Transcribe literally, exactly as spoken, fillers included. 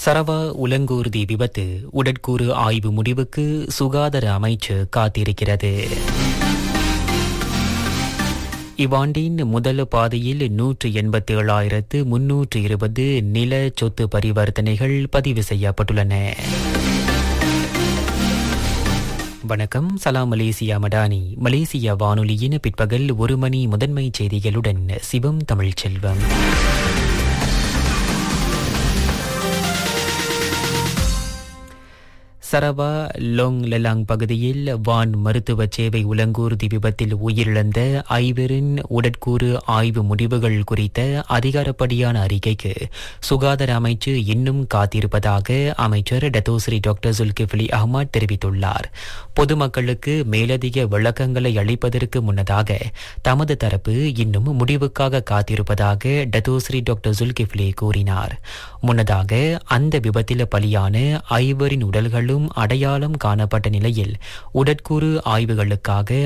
சரவா உலங்கூர்தி விபத்து உடற்கூறு ஆய்வு முடிவுக்கு சுகாதார அமைச்சு காத்திருக்கிறது. இவ்வாண்டின் முதல் பாதியில் நூற்று எண்பத்தி ஏழாயிரத்து முன்னூற்று இருபது நில சொத்து பரிவர்த்தனைகள் பதிவு செய்யப்பட்டுள்ளன. வணக்கம், சலாம் மலேசியா மடானி. மலேசியா வானொலியின் பிற்பகல் ஒரு மணி முதன்மை செய்திகளுடன் சிவம் தமிழ்ச்செல்வம். சரவா லோங் லெலாங் பகுதியில் வான் மருத்துவ சேவை உலங்கூர்தி விபத்தில் உயிரிழந்த ஐவரின் உடற்கூறு ஆய்வு முடிவுகள் குறித்த அதிகாரப்படியான அறிக்கைக்கு சுகாதார அமைச்சு இன்னும் காத்திருப்பதாக அமைச்சர் டத்தோஸ்ரீ டாக்டர் ஜுல்கிஃப்லி அஹ்மத் தெரிவித்துள்ளார். பொதுமக்களுக்கு மேலதிக விளக்கங்களை அளிப்பதற்கு முன்னதாக தமது தரப்பு இன்னும் முடிவுக்காக காத்திருப்பதாக டத்தோஸ்ரீ டாக்டர் ஜுல்கிஃப்லி கூறினார். முன்னதாக அந்த விபத்தில் பலியான ஐவரின் உடல்களும் அடையாளம் காணப்பட்ட நிலையில் உடற்கூறு ஆய்வுகளுக்காக